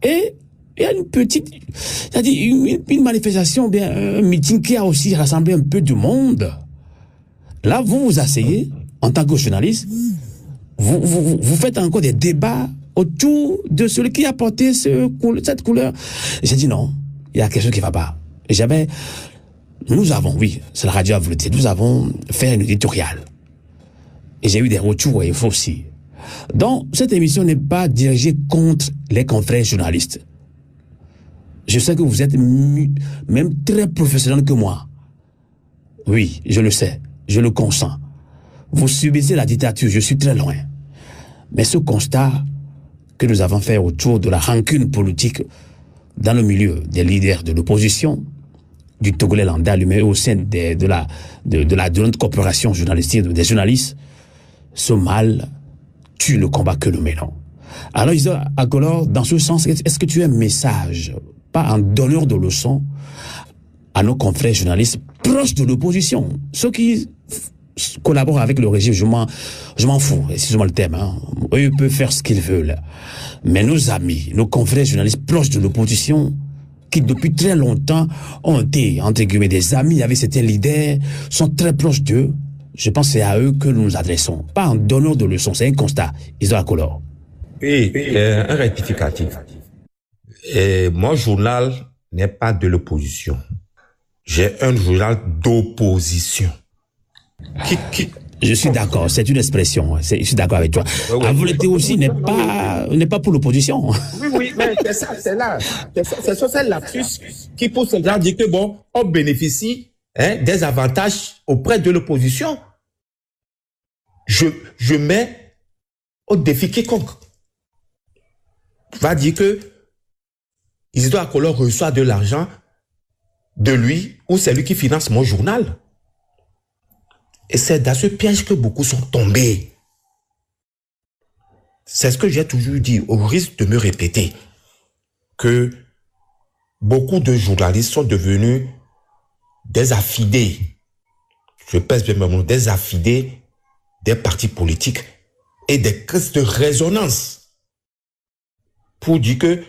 Et il y a c'est-à-dire une manifestation, bien un meeting qui a aussi rassemblé un peu de monde. Là, vous vous asseyez en tant que journaliste, vous faites encore des débats autour de celui qui a porté cette couleur. J'ai dit non, il y a quelque chose qui ne va pas. Nous avons, oui, c'est la radio à volonté, nous avons fait un éditorial. Et j'ai eu des retours, et il faut aussi. Donc, cette émission n'est pas dirigée contre les confrères journalistes. Je sais que vous êtes même très professionnel que moi. Oui, je le sais, je le consens. Vous subissez la dictature, je suis très loin. Mais ce constat que nous avons fait autour de la rancune politique dans le milieu des leaders de l'opposition, du Togolais lambda lui-même au sein de notre coopération journalistique, des journalistes, ce mal tue le combat que nous menons. Alors, Isidore Akolor, dans ce sens, est-ce que tu as un message, pas un donneur de leçons, à nos confrères journalistes proches de l'opposition, ceux qui collaborent avec le régime, je m'en fous, excusez-moi le terme, hein. Eux, ils peuvent faire ce qu'ils veulent. Mais nos amis, nos confrères journalistes proches de l'opposition, qui depuis très longtemps ont été, entre guillemets, des amis avec certains leaders, sont très proches d'eux, je pense que c'est à eux que nous nous adressons. Pas en donneur de leçons, c'est un constat. Isidore Akolor. Oui, un rectificatif. Mon journal n'est pas de l'opposition. J'ai un journal d'opposition. Je suis d'accord, c'est une expression. Je suis d'accord avec toi. La volonté aussi n'est pas pour l'opposition. Oui, mais c'est ça, c'est là. C'est sur cette lapsus qui pousse les gens à dire que bon, on bénéficie des avantages auprès de l'opposition. Je mets au défi quiconque. Va dire que Isidore Akolor reçoit de l'argent de lui ou c'est lui qui finance mon journal. Et c'est dans ce piège que beaucoup sont tombés. C'est ce que j'ai toujours dit, au risque de me répéter, que beaucoup de journalistes sont devenus des affidés. Je pèse bien mon mot, des affidés des partis politiques et des caisses de résonance pour dire que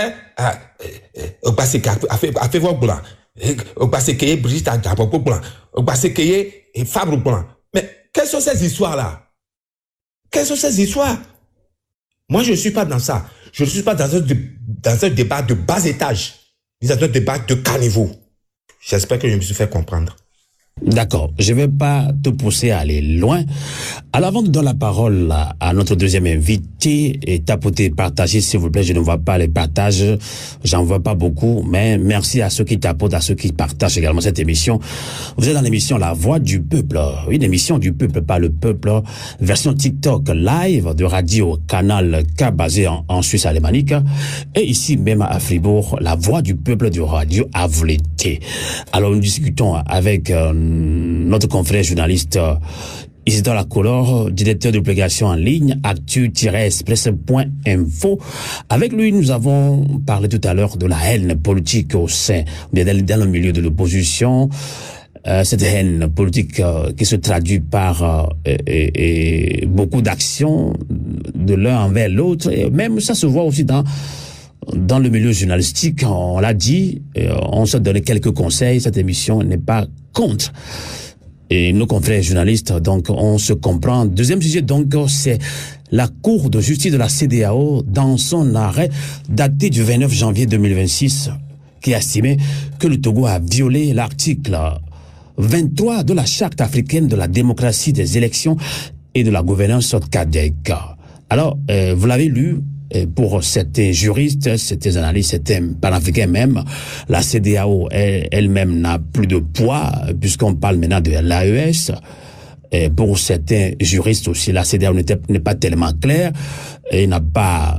a fait votre blanc, parce que Brigitte a blanc, parce que Fabre blanc. Mais quelles sont ces histoires-là? Quelles sont ces histoires? Moi, je ne suis pas dans ça. Je ne suis pas dans un débat de bas étage, dans un débat de caniveau. J'espère que je me suis fait comprendre. D'accord, je ne vais pas te pousser à aller loin. Alors avant de donner la parole à notre deuxième invité, et tapoter, partager s'il vous plaît, je ne vois pas les partages, j'en vois pas beaucoup, mais merci à ceux qui tapotent, à ceux qui partagent également cette émission. Vous êtes dans l'émission La Voix du Peuple, une émission du peuple, pas le peuple, version TikTok live de Radio Canal K basée en Suisse alémanique, et ici même à Fribourg, La Voix du Peuple de Radio Avlété. Alors nous discutons avec notre confrère journaliste Isidore Akolor, directeur de publication en ligne actu-express.info. Avec lui, nous avons parlé tout à l'heure de la haine politique au sein, dans le milieu de l'opposition. Cette haine politique qui se traduit par beaucoup d'actions de l'un envers l'autre. Et même ça se voit aussi dans le milieu journalistique. On l'a dit, on se donne quelques conseils. Cette émission n'est pas contre. Et nos confrères journalistes, donc, on se comprend. Deuxième sujet, donc, c'est la Cour de justice de la CEDEAO, dans son arrêt daté du 29 janvier 2026, qui a estimé que le Togo a violé l'article 23 de la Charte africaine de la démocratie des élections et de la gouvernance CADEC. Alors, vous l'avez lu, pour certains juristes, certains analystes, certains panafricains même, la CEDEAO elle-même n'a plus de poids, puisqu'on parle maintenant de l'AES. Et pour certains juristes aussi, la CEDEAO n'est pas tellement claire et n'a pas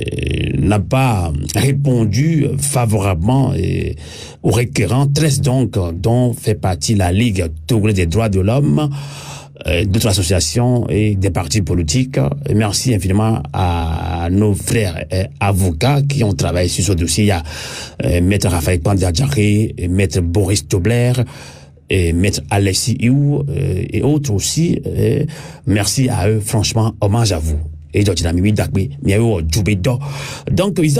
répondu favorablement aux requérants 13 donc, dont fait partie la Ligue togolaise des droits de l'homme, d'autres associations et des partis politiques. Merci infiniment à nos frères avocats qui ont travaillé sur ce dossier. Il y a Maître Raphaël Pandiadjari, Maître Boris Tobler, et Maître Alexis Iou et autres aussi. Merci à eux, franchement, hommage à vous. Et donc,